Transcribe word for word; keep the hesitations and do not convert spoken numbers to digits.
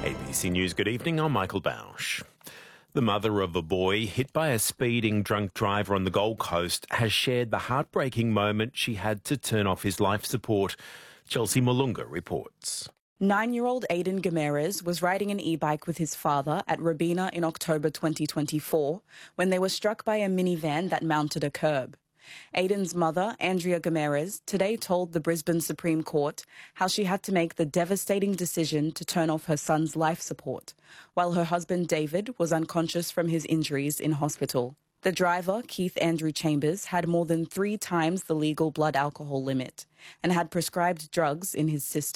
A B C News, good evening. I'm Michael Bausch. The mother of a boy hit by a speeding drunk driver on the Gold Coast has shared the heartbreaking moment she had to turn off his life support. Chelsea Malunga reports. Nine-year-old Aiden Gamerez was riding an e-bike with his father at Robina in October twenty twenty-four when they were struck by a minivan that mounted a curb. Aiden's mother, Andrea Gamerez, today told the Brisbane Supreme Court how she had to make the devastating decision to turn off her son's life support, while her husband David was unconscious from his injuries in hospital. The driver, Keith Andrew Chambers, had more than three times the legal blood alcohol limit and had prescribed drugs in his system.